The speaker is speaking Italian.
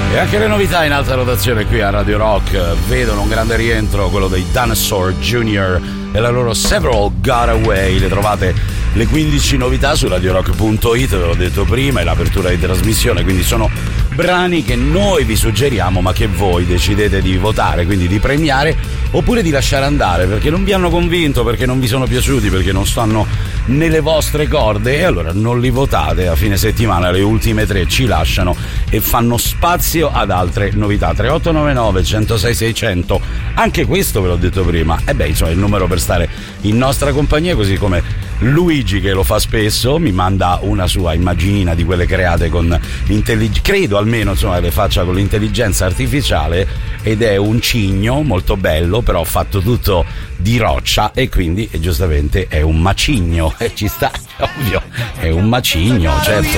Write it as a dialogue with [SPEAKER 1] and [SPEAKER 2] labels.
[SPEAKER 1] E anche le novità in alta rotazione qui a Radio Rock vedono un grande rientro, quello dei Dinosaur Jr. e la loro Several Got Away. Le trovate le 15 novità su radiorock.it, ve l'ho detto prima, è l'apertura di trasmissione, quindi sono brani che noi vi suggeriamo ma che voi decidete di votare, quindi di premiare oppure di lasciare andare perché non vi hanno convinto, perché non vi sono piaciuti, perché non stanno nelle vostre corde, e allora non li votate. A fine settimana le ultime 3 ci lasciano e fanno spazio ad altre novità. 3899 106 600, anche questo ve l'ho detto prima, e insomma è il numero per stare in nostra compagnia, così come Luigi, che lo fa spesso, mi manda una sua immaginina di quelle create con credo almeno, insomma, le faccia con l'intelligenza artificiale, ed è un cigno molto bello, però fatto tutto di roccia, e quindi giustamente è un macigno, ci sta, ovvio, è un macigno, certo.